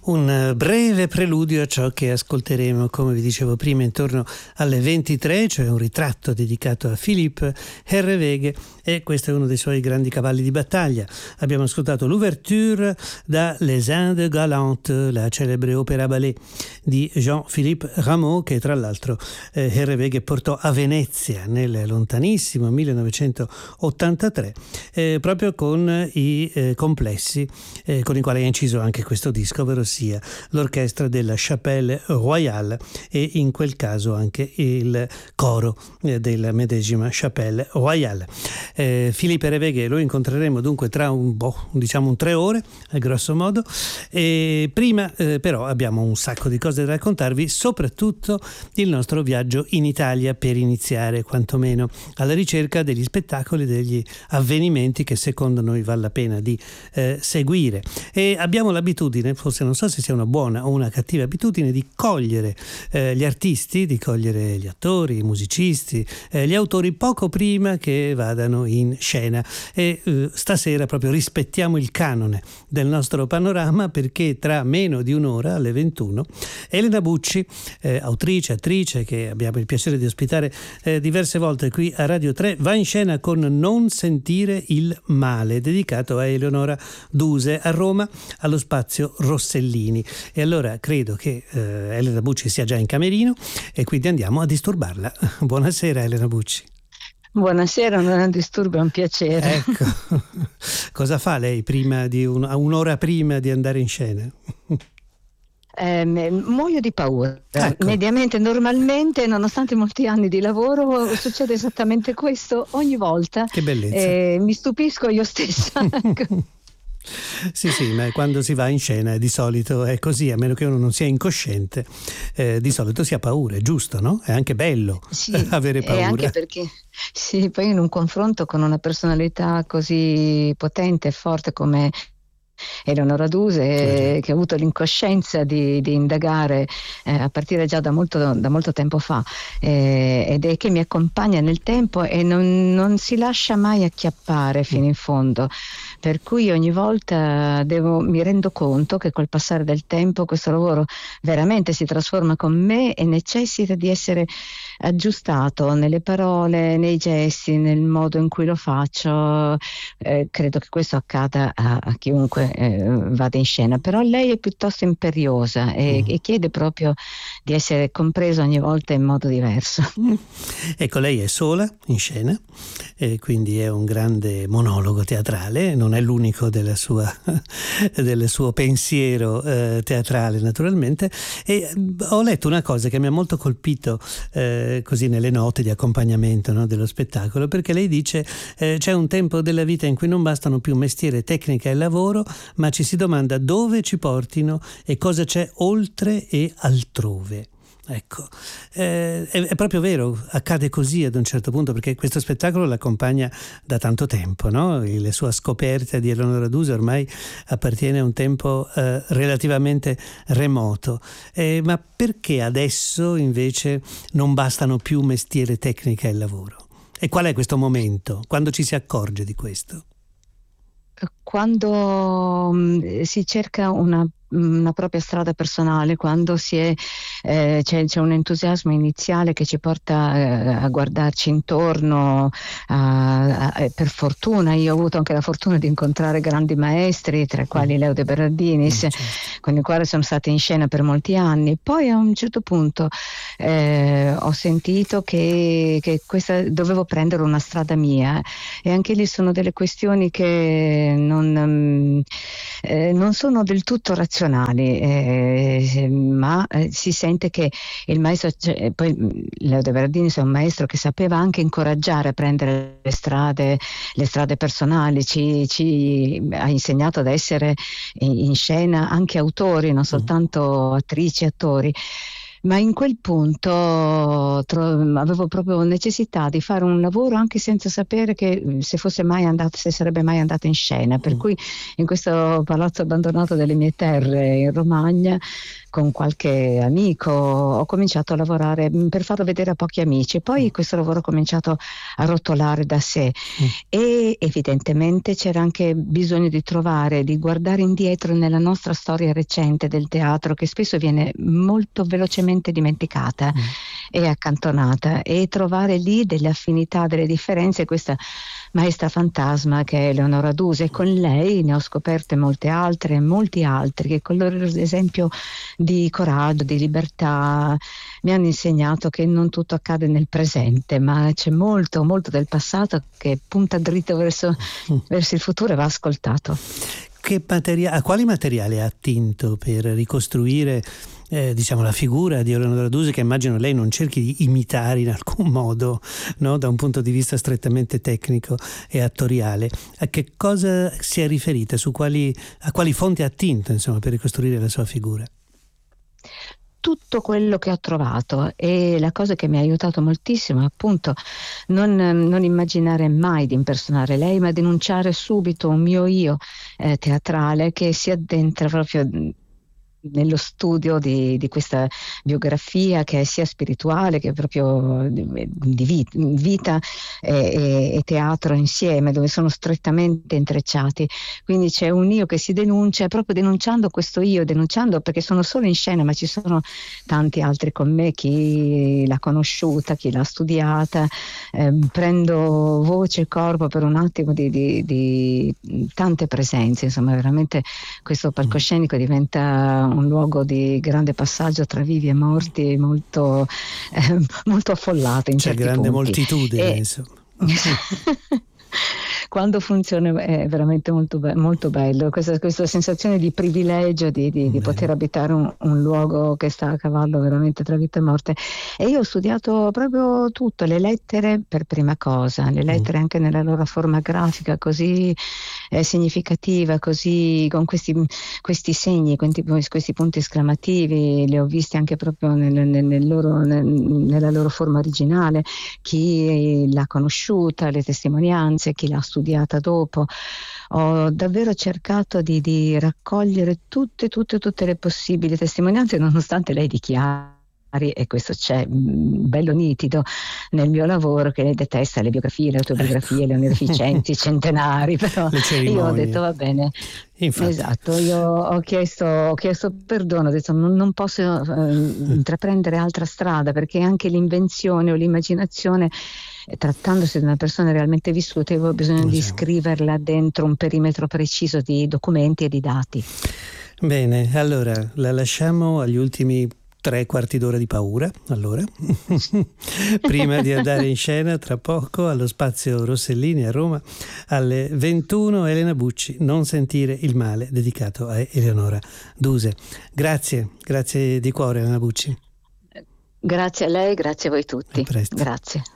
Un breve preludio a ciò che ascolteremo, come vi dicevo prima, intorno alle 23, cioè un ritratto dedicato a Philippe Herreweghe, e questo è uno dei suoi grandi cavalli di battaglia. Abbiamo ascoltato l'ouverture da Les Indes Galantes, la celebre opera ballet di Jean-Philippe Rameau, che tra l'altro Herreweghe portò a Venezia nel lontanissimo 1983, proprio con i complessi con i quali ha inciso anche questo disco, ovvero sia l'orchestra della Chapelle Royale e in quel caso anche il coro della medesima Chapelle Royale. Philippe Herreweghe lo incontreremo dunque tra un 3 ore, a grosso modo, e prima però abbiamo un sacco di cose da raccontarvi, soprattutto il nostro viaggio in Italia, per iniziare quantomeno alla ricerca degli spettacoli, degli avvenimenti che secondo noi vale la pena di seguire. E abbiamo l'abitudine, forse non so se sia una buona o una cattiva abitudine, di cogliere gli artisti, di cogliere gli attori, i musicisti, gli autori poco prima che vadano in scena, e stasera proprio rispettiamo il canone del nostro panorama, perché tra meno di un'ora, alle 21, Elena Bucci, autrice, attrice, che abbiamo il piacere di ospitare diverse volte qui a Radio 3, va in scena con Non sentire il male, dedicato a Eleonora Duse, a Roma, allo Spazio Rossellini. E allora credo che Elena Bucci sia già in camerino, e quindi andiamo a disturbarla. Buonasera Elena Bucci. Buonasera, non è un disturbo, è un piacere. Ecco, cosa fa lei prima di un'ora prima di andare in scena? Muoio di paura. Ecco. Mediamente, normalmente, nonostante molti anni di lavoro, succede esattamente questo ogni volta. Che bellezza. Mi stupisco io stessa. Sì, ma quando si va in scena di solito è così, a meno che uno non sia incosciente, di solito si ha paura, è giusto, no? È anche bello, sì, avere paura. E anche perché sì, poi in un confronto con una personalità così potente e forte come Eleonora Duse, che ha avuto l'incoscienza di indagare a partire già da molto tempo fa, ed è che mi accompagna nel tempo e non si lascia mai acchiappare fino in fondo, per cui ogni volta mi rendo conto che col passare del tempo questo lavoro veramente si trasforma con me e necessita di essere aggiustato nelle parole, nei gesti, nel modo in cui lo faccio. Credo che questo accada a chiunque vada in scena, però lei è piuttosto imperiosa e chiede proprio di essere compresa ogni volta in modo diverso. Ecco, lei è sola in scena, quindi è un grande monologo teatrale, non è l'unico del suo pensiero teatrale, naturalmente. E ho letto una cosa che mi ha molto colpito così nelle note di accompagnamento, no, dello spettacolo, perché lei dice c'è un tempo della vita in cui non bastano più mestiere, tecnica e lavoro, ma ci si domanda dove ci portino e cosa c'è oltre e altrove. Ecco, è proprio vero, accade così ad un certo punto, perché questo spettacolo l'accompagna da tanto tempo, no? La sua scoperta di Eleonora Duse ormai appartiene a un tempo relativamente remoto, ma perché adesso invece non bastano più mestiere, tecnica e lavoro? E qual è questo momento? Quando ci si accorge di questo? Quando si cerca una propria strada personale, quando c'è un entusiasmo iniziale che ci porta a guardarci intorno, per fortuna io ho avuto anche la fortuna di incontrare grandi maestri, tra i quali Leo De Berardinis, certo, con il quale sono stata in scena per molti anni. Poi a un certo punto ho sentito che questa dovevo prendere una strada mia, e anche lì sono delle questioni che non sono del tutto razionali, ma si sente che il maestro, poi Leo De Berardinis è un maestro che sapeva anche incoraggiare a prendere le strade personali, ci ha insegnato ad essere in scena anche autori, non soltanto attrici e attori. Ma in quel punto avevo proprio necessità di fare un lavoro anche senza sapere che se sarebbe mai andata in scena. Per cui in questo palazzo abbandonato delle mie terre in Romagna, con qualche amico, ho cominciato a lavorare per farlo vedere a pochi amici. Poi questo lavoro ha cominciato a rotolare da sé e evidentemente c'era anche bisogno di guardare indietro nella nostra storia recente del teatro, che spesso viene molto velocemente dimenticata e accantonata, e trovare lì delle affinità, delle differenze. Questa maestra fantasma che è Eleonora Duse, e con lei ne ho scoperte molte altre, molti altri che con il loro esempio di coraggio, di libertà mi hanno insegnato che non tutto accade nel presente, ma c'è molto del passato che punta dritto verso il futuro e va ascoltato. A quali materiali ha attinto per ricostruire la figura di Eleonora Duse, che immagino lei non cerchi di imitare in alcun modo, no? Da un punto di vista strettamente tecnico e attoriale? A che cosa si è riferita? A quali fonti ha attinto, insomma, per ricostruire la sua figura? Tutto quello che ho trovato, e la cosa che mi ha aiutato moltissimo è appunto non immaginare mai di impersonare lei, ma denunciare subito un mio io teatrale che si addentra proprio nello studio di questa biografia, che è sia spirituale che proprio di vita e teatro insieme, dove sono strettamente intrecciati. Quindi c'è un io che si denuncia, proprio denunciando questo io, denunciando perché sono solo in scena, ma ci sono tanti altri con me, chi l'ha conosciuta, chi l'ha studiata. Prendo voce e corpo per un attimo di tante presenze, insomma veramente questo palcoscenico diventa un luogo di grande passaggio tra vivi e morti, molto affollato in certi grande punti. Moltitudine, insomma. Quando funziona è veramente molto bello, questa sensazione di privilegio di poter abitare un luogo che sta a cavallo veramente tra vita e morte. E io ho studiato proprio tutto, le lettere per prima cosa, le lettere anche nella loro forma grafica così significativa, così con questi segni, questi punti esclamativi, li ho visti anche proprio nella loro forma originale, chi l'ha conosciuta, le testimonianze, chi l'ha studiata dopo. Ho davvero cercato di raccogliere tutte le possibili testimonianze, nonostante lei dichiari, e questo c'è bello nitido nel mio lavoro, che lei detesta le biografie, le autobiografie, le onorificenze, i centenari, però io ho detto va bene. Infatti. Esatto, io ho chiesto perdono, ho detto non posso intraprendere altra strada, perché anche l'invenzione o l'immaginazione, trattandosi di una persona realmente vissuta, avevo bisogno di scriverla dentro un perimetro preciso di documenti e di dati. Bene, allora la lasciamo agli ultimi 3/4 d'ora di paura, allora, prima di andare in scena tra poco allo Spazio Rossellini a Roma alle 21. Elena Bucci, Non sentire il male, dedicato a Eleonora Duse. Grazie di cuore, Elena Bucci. Grazie a lei, grazie a voi tutti. A presto. Grazie.